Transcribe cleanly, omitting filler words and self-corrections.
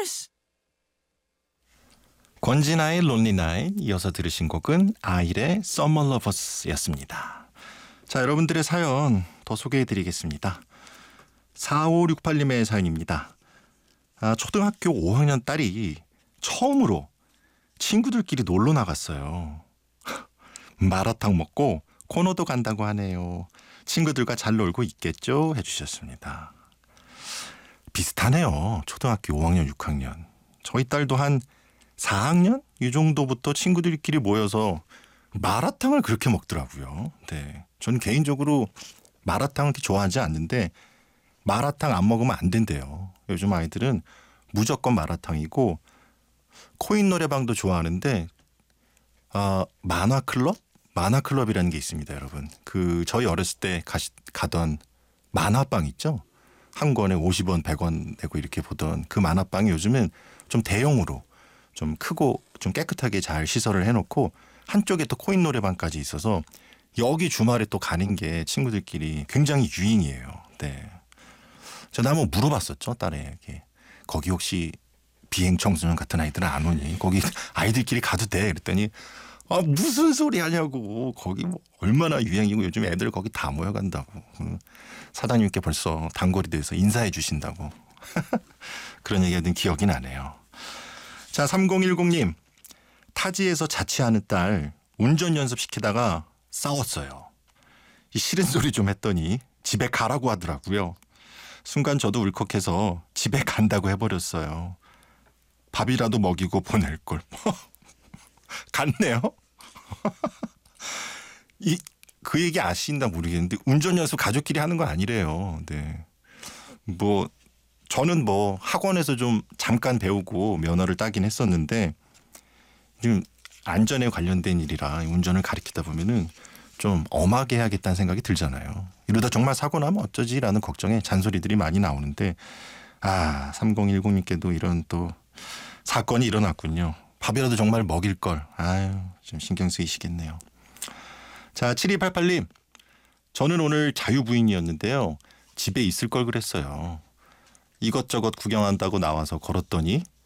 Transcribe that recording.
lovers. 권진아의 론리 나잇, 이어서 들으신 곡은 아일의 Summer Lovers였습니다. 자, 여러분들의 사연 더 소개해드리겠습니다. 4568님의 사연입니다. 초등학교 5학년 딸이 처음으로 친구들끼리 놀러 나갔어요. 마라탕 먹고 코노도 간다고 하네요. 친구들과 잘 놀고 있겠죠? 해주셨습니다. 비슷하네요. 초등학교 5학년, 6학년. 저희 딸도 한 4학년? 이 정도부터 친구들끼리 모여서 마라탕을 그렇게 먹더라고요. 네. 전 개인적으로 마라탕을 그렇게 좋아하지 않는데 마라탕 안 먹으면 안 된대요. 요즘 아이들은 무조건 마라탕이고 코인 노래방도 좋아하는데 만화클럽? 만화클럽이라는 게 있습니다, 여러분. 저희 어렸을 때 가던 만화방 있죠? 한 권에 50원, 100원 내고 이렇게 보던 그 만화방이 요즘은 좀 대형으로 좀 크고 좀 깨끗하게 잘 시설을 해놓고 한쪽에 또 코인 노래방까지 있어서 여기 주말에 또 가는 게 친구들끼리 굉장히 유행이에요. 네. 제가 한번 물어봤었죠, 딸에게. 거기 혹시 비행 청소년 같은 아이들은 안 오니? 거기 아이들끼리 가도 돼? 그랬더니 무슨 소리 하냐고. 거기 뭐 얼마나 유행이고 요즘 애들 거기 다 모여간다고. 사장님께 벌써 단거리대에서 인사해 주신다고. 그런 얘기하던 기억이 나네요. 자, 3010님. 타지에서 자취하는 딸 운전 연습시키다가 싸웠어요. 싫은 소리 좀 했더니 집에 가라고 하더라고요. 순간 저도 울컥해서 집에 간다고 해버렸어요. 밥이라도 먹이고 보낼 걸. 갔네요. 그 얘기 아신다 모르겠는데 운전 연습 가족끼리 하는 건 아니래요. 네. 저는 학원에서 좀 잠깐 배우고 면허를 따긴 했었는데 지금 안전에 관련된 일이라 운전을 가르치다 보면은 좀 엄하게 해야겠다는 생각이 들잖아요. 이러다 정말 사고 나면 어쩌지라는 걱정에 잔소리들이 많이 나오는데 3010님께도 이런 또 사건이 일어났군요. 밥이라도 정말 먹일 걸. 좀 신경 쓰이시겠네요. 자, 7288님. 저는 오늘 자유부인이었는데요. 집에 있을 걸 그랬어요. 이것저것 구경한다고 나와서 걸었더니